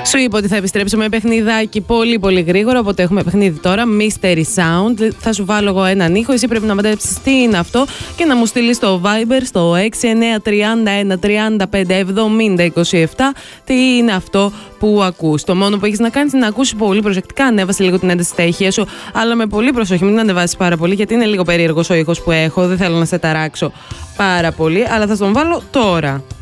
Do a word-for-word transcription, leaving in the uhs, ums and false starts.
Σου είπα ότι θα επιστρέψω με παιχνιδάκι πολύ πολύ γρήγορα, οπότε έχουμε παιχνίδι τώρα, Mystery Sound. Θα σου βάλω εγώ έναν ήχο, εσύ πρέπει να μαντέψεις τι είναι αυτό και να μου στείλεις στο Viber στο έξι εννιά τρία ένα τρία πέντε εβδομήντα είκοσι επτά τι είναι αυτό που ακούς. Το μόνο που έχεις να κάνεις είναι να ακούσεις πολύ προσεκτικά, ανέβασε λίγο την ένταση στα ηχεία σου, αλλά με πολύ προσοχή, μην ανεβάσεις πάρα πολύ, γιατί είναι λίγο περίεργος ο ήχος που έχω, δεν θέλω να σε ταράξω πάρα πολύ, αλλά θα τον βάλω τώρα.